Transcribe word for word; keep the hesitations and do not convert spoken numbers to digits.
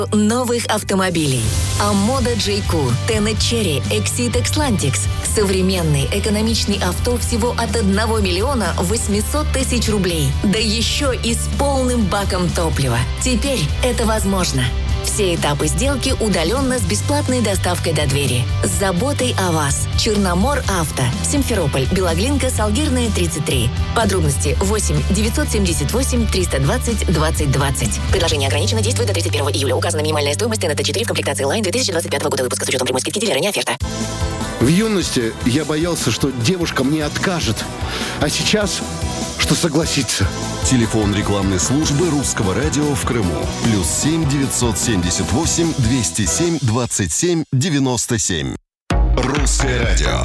новых автомобилей. Амода джей кью, Tenet Cherry, Exit Xlantix. Современный, экономичный авто всего от одного миллиона восемьсот тысяч рублей. Да еще и с полным баком топлива. Теперь это возможно. Все этапы сделки удаленно с бесплатной доставкой до двери. С заботой о вас. Черномор Авто. Симферополь, Белоглинка, Салгирная, тридцать три. Подробности восемь девятьсот семьдесят восемь триста двадцать двадцать двадцать. Предложение ограничено, действует до тридцать первого июля. Указана минимальная стоимость Tenet четыре в комплектации Line две тысячи двадцать пятого года выпуска с учетом прямой скидки дилера, не оферта. В юности я боялся, что девушка мне откажет. А сейчас, что согласится. Телефон рекламной службы Русского радио в Крыму. Плюс семь девятьсот семьдесят восемь двести семь двадцать семь девяносто семь. Русское радио.